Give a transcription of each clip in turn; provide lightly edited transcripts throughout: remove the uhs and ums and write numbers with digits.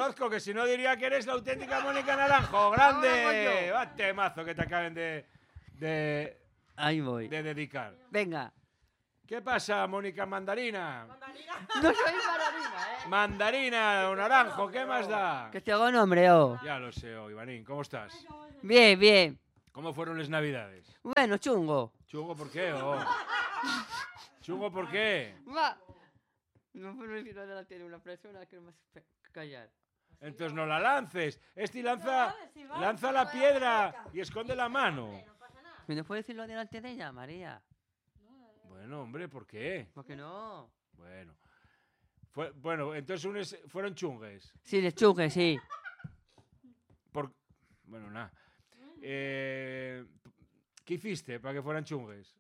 conozco, que si no diría que eres la auténtica Mónica Naranjo. ¡Grande! ¡Va temazo que te acaben de Ahí voy. dedicar! Venga. ¿Qué pasa, Mónica Mandarina? No soy mandarina, ¿eh? Mandarina o Naranjo, ¿qué más da? Que te hago nombre, oh. Ya lo sé, Ivanín, ¿cómo estás? Bien, bien. ¿Cómo fueron las navidades? Bueno, chungo. ¿Chungo por qué? ¿Chungo por qué? Va. No puedo decir delante de una persona que no me hace callar. Entonces no la lances. Lanza la piedra y esconde la mano. ¿No puedo decirlo delante de ella, María? Bueno, hombre, ¿por qué? ¿Por qué no? Bueno, entonces fueron chungues. Sí, de chungue, sí. Bueno, nada. ¿Qué hiciste para que fueran chungues?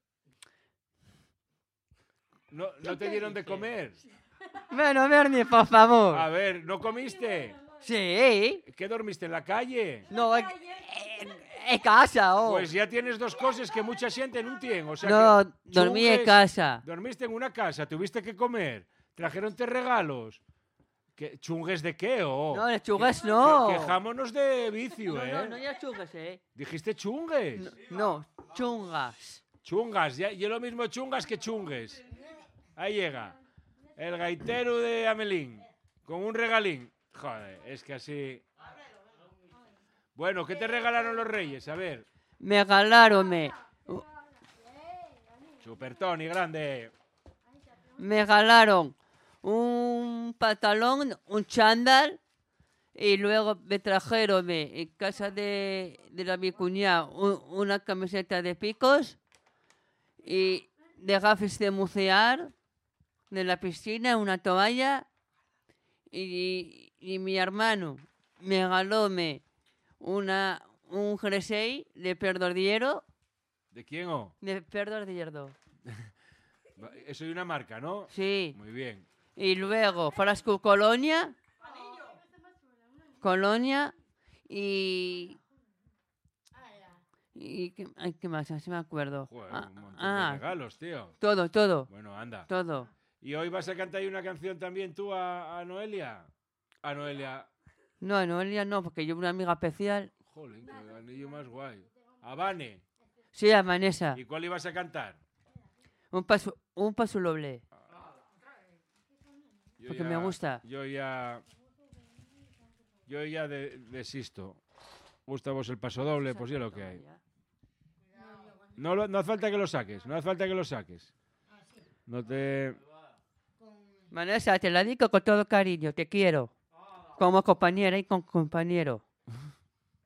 ¿No te dieron de comer? Bueno, Bernie, por favor. A ver, ¿no comiste? Sí. ¿Qué dormiste en la calle? No, en casa, oh. Pues ya tienes dos cosas que mucha gente no tiene. O sea no, que dormí en casa. Dormiste en una casa, tuviste que comer, trajeronte regalos. ¿Chungues de qué? No, de chungues no. Quejámonos de vicio, No, ya chungues, ¿Dijiste chungues? No, chungas. Chungas, y es lo mismo chungas que chungues. Ahí llega el gaitero de Amelín con un regalín. Joder, es que así... Bueno, ¿qué te regalaron los reyes? A ver. Me regalaron, Super Tony, grande. Me regalaron un pantalón, un chándal, y luego me trajeron en casa de mi cuñada una camiseta de picos y de gafas de bucear de la piscina, una toalla, y mi hermano me regaló un jersey de Perdordiero. ¿De quién o? De Perdordiero. Eso de una marca, ¿no? Sí. Muy bien. Y luego Frasco Colonia y ¿qué más? Así me acuerdo. Joder, un montón de regalos, tío. Todo. Bueno, anda. Todo. ¿Y hoy vas a cantar una canción también tú a Noelia? A Noelia. No, a Noelia no, porque yo una amiga especial. Jolín, qué anillo más guay. ¿A Vane? Sí, a Vanessa. ¿Y cuál ibas a cantar? Un paso doble. Porque me gusta. Yo ya desisto. ¿Gusta vos el paso doble? Pues ya lo que hay. No hace falta que lo saques. No te... Vanessa, te la digo con todo cariño. Te quiero. Como compañera y como compañero.